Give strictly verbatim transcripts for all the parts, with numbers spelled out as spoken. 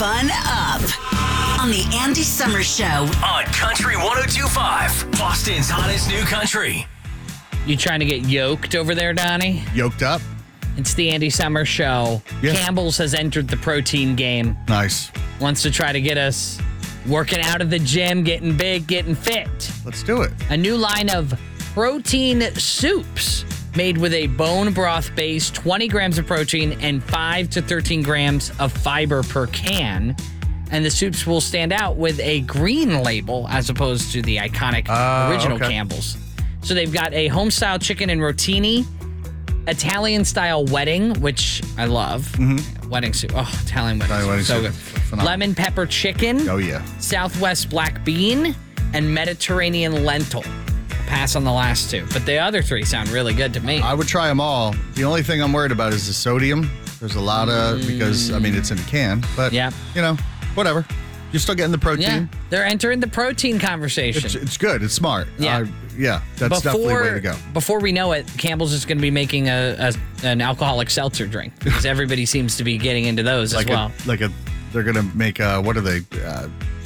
Fun up on the Andy Summer Show on Country one oh two point five, Boston's hottest new country. You trying to get yoked over there, Donnie? Yoked up? It's the Andy Summer Show. Yeah. Campbell's has entered the protein game. Nice. Wants to try to get us working out of the gym, getting big, getting fit. Let's do it. A new line of protein soups made with a bone broth base, twenty grams of protein, and five to thirteen grams of fiber per can. And the soups will stand out with a green label as opposed to the iconic Uh, original okay. Campbell's. So they've got a home-style chicken and rotini, Italian-style wedding, which I love. Mm-hmm. Wedding soup. Oh, Italian wedding Italian soup. wedding So soup. good. Phenomenal. Lemon pepper chicken. Oh, yeah. Southwest black bean, and Mediterranean lentil. Pass on the last two, but the other three sound really good to me. I would try them all. The only thing I'm worried about is the sodium. There's a lot of, because, I mean, it's in a can, but, Yeah. you know, whatever. You're still getting the Yeah, protein. they're entering the protein conversation. It's, it's good. It's smart. Yeah. Uh, yeah, that's definitely the way to go. Before we know it, Campbell's is going to be making a, a an alcoholic seltzer drink because everybody seems to be getting into those Like as well. a, like a, they're going to make, uh, what are they? Uh,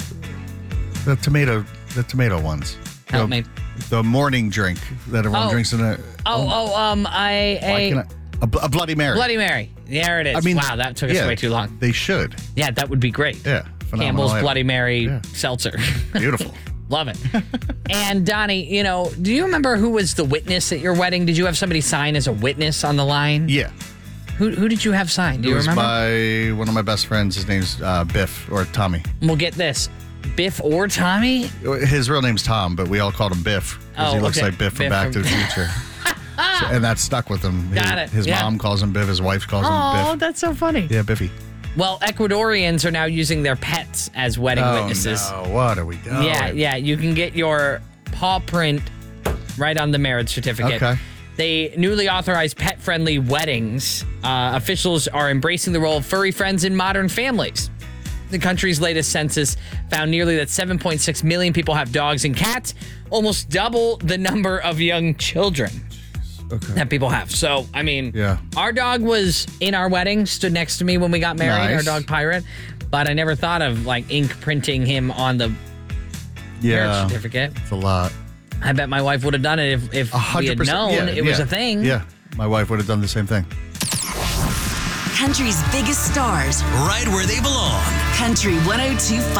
the tomato, the tomato ones. Help the, me. The morning drink that everyone Oh. drinks in a. Oh, oh, um, I Why a can I- a, bl- a Bloody Mary. Bloody Mary. There it is. I mean, wow, that took us yeah, way too long. They should. Yeah, that would be great. Yeah. phenomenal Campbell's item. Bloody Mary Yeah. seltzer. Beautiful. Love it. And Donnie, you know, do you remember who was the witness at your wedding? Did you have somebody sign as a witness on the line? Yeah. Who who did you have sign? Do It you was remember? by one of my best friends. His name's uh, Biff or Tommy. We'll get this. Biff or Tommy? His real name's Tom, but we all called him Biff because Oh, he looks okay. like Biff from Biff Back from- to the Future. So- and that stuck with him. Got his, it, His yeah. mom calls him Biff. His wife calls him Oh, Biff. that's so funny. Yeah, Biffy. Well, Ecuadorians are now using their pets as wedding Oh, witnesses. no. What are we doing? Yeah, yeah. You can get your paw print right on the marriage certificate. Okay. They newly authorized pet-friendly weddings. Uh, officials are embracing the role of furry friends in modern families. The country's latest census found nearly that seven point six million people have dogs and cats, almost double the number of young children Okay. that people have. So, I mean, Yeah. our dog was in our wedding, stood next to me when we got married, Nice. our dog Pirate, but I never thought of like ink printing him on the marriage Yeah. certificate. It's a lot. I bet my wife would have done it if, if A we hundred had percent. known Yeah, it was yeah. a thing. Yeah. My wife would have done the same thing. country's biggest stars. Right where they belong. Country one oh two point five.